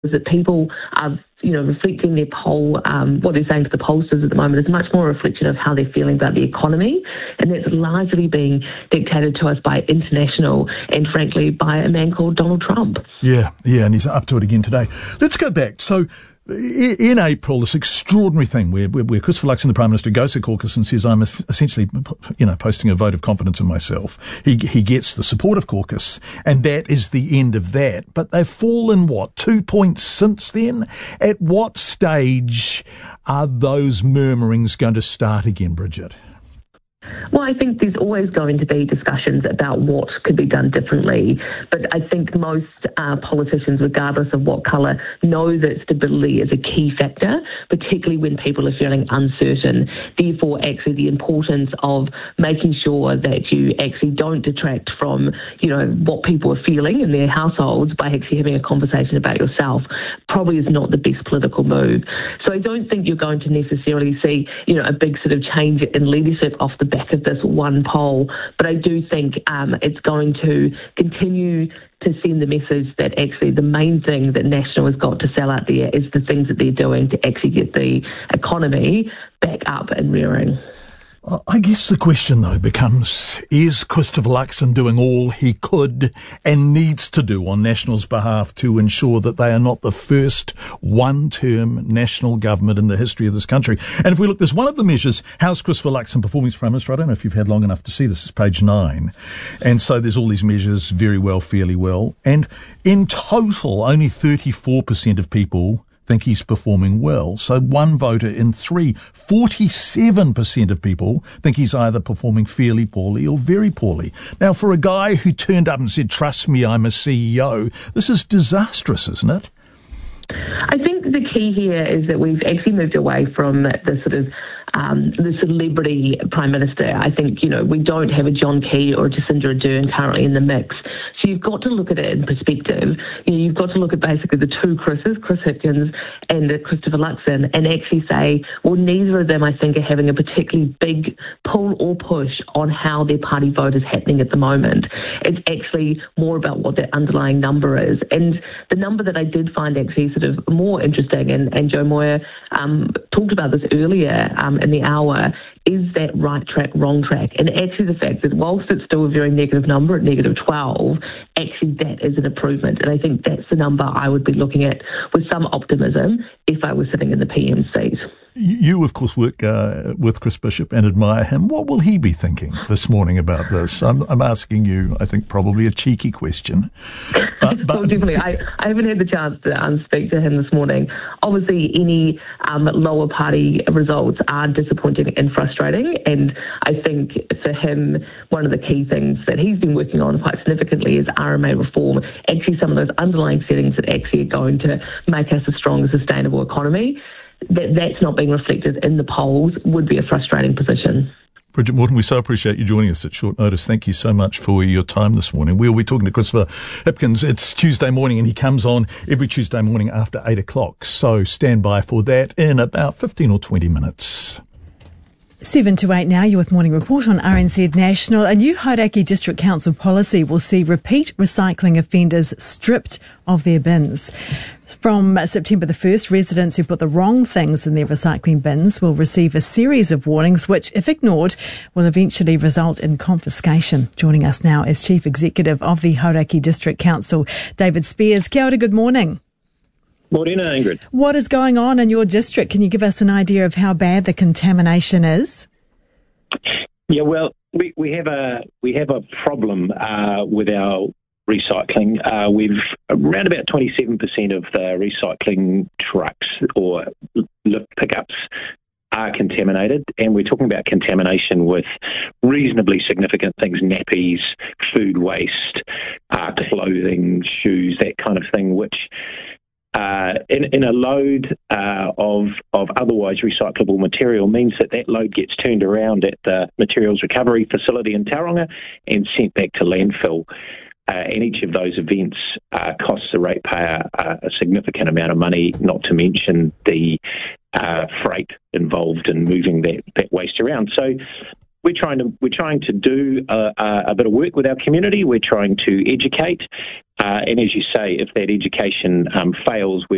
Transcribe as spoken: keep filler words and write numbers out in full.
that people are, you know, reflecting their poll, um, what they're saying to the pollsters at the moment is much more a reflection of how they're feeling about the economy, and that's largely being dictated to us by international and, frankly, by a man called Donald Trump. Yeah, yeah, and he's up to it again today. Let's go back. So, in April, this extraordinary thing where, where, where Christopher Luxon, the Prime Minister, goes to caucus and says, I'm essentially, you know, posting a vote of confidence in myself. He he gets the support of caucus, and that is the end of that. But they've fallen, what, two points since then? At what stage are those murmurings going to start again, Bridget? Well, I think there's always going to be discussions about what could be done differently, but I think most uh, politicians, regardless of what colour, know that stability is a key factor, particularly when people are feeling uncertain. Therefore, actually, the importance of making sure that you actually don't detract from, you know, what people are feeling in their households by actually having a conversation about yourself probably is not the best political move. So I don't think you're going to necessarily see, you know, a big sort of change in leadership off the back of this one poll, but I do think um, it's going to continue to send the message that actually the main thing that National has got to sell out there is the things that they're doing to actually get the economy back up and rearing. I guess the question, though, becomes, is Christopher Luxon doing all he could and needs to do on National's behalf to ensure that they are not the first one-term National government in the history of this country? And if we look, there's one of the measures, how's Christopher Luxon performing as Prime Minister? I don't know if you've had long enough to see this. It's page nine. And so there's all these measures, very well, fairly well. And in total, only thirty-four percent of people think he's performing well. So one voter in three, forty-seven percent of people think he's either performing fairly poorly or very poorly. Now, for a guy who turned up and said, trust me, I'm a C E O, this is disastrous, isn't it? I think the key here is that we've actually moved away from the sort of um, the celebrity Prime Minister. I think, you know, we don't have a John Key or a Jacinda Ardern currently in the mix. So you've got to look at it in perspective. You know, you've got to look at basically the two Chris's, Chris Hipkins and Christopher Luxon, and actually say, well, neither of them, I think, are having a particularly big pull or push on how their party vote is happening at the moment. It's actually more about what their underlying number is. And the number that I did find actually sort of more interesting, and, and Joe Moyer um, talked about this earlier um, in the hour, is that right track, wrong track. And actually the fact that whilst it's still a very negative number at negative twelve, actually that is an improvement. And I think that's the number I would be looking at with some optimism if I was sitting in the P M seat. You, of course, work uh, with Chris Bishop and admire him. What will he be thinking this morning about this? I'm, I'm asking you, I think, probably a cheeky question. But, but well, definitely. I, I haven't had the chance to um, speak to him this morning. Obviously, any um, lower party results are disappointing and frustrating. And I think for him, one of the key things that he's been working on quite significantly is R M A reform, actually some of those underlying settings that actually are going to make us a strong, sustainable economy. That that's not being reflected in the polls would be a frustrating position. Bridget Morton, we so appreciate you joining us at short notice. Thank you so much for your time this morning. We'll be talking to Christopher Hipkins. It's Tuesday morning and he comes on every Tuesday morning after eight o'clock. So stand by for that in about fifteen or twenty minutes. Seven to eight now, you're with Morning Report on R N Z National. A new Hauraki District Council policy will see repeat recycling offenders stripped of their bins. From September the first, residents who put the wrong things in their recycling bins will receive a series of warnings which, if ignored, will eventually result in confiscation. Joining us now is Chief Executive of the Hauraki District Council, David Spears. Kia ora, good morning. Morena, Ingrid. What is going on in your district? Can you give us an idea of how bad the contamination is? Yeah, well, we, we have a we have a problem uh, with our recycling. Uh, we've around about twenty-seven percent of the recycling trucks or lift pickups are contaminated, and we're talking about contamination with reasonably significant things: nappies, food waste, uh, clothing, shoes, that kind of thing, which Uh, in, in a load uh, of of otherwise recyclable material means that that load gets turned around at the materials recovery facility in Tauranga and sent back to landfill. Uh, and each of those events uh, costs the ratepayer uh, a significant amount of money, not to mention the uh, freight involved in moving that, that waste around. So we're trying to we're trying to do a, a bit of work with our community. We're trying to educate, uh, and as you say, if that education um, fails, we're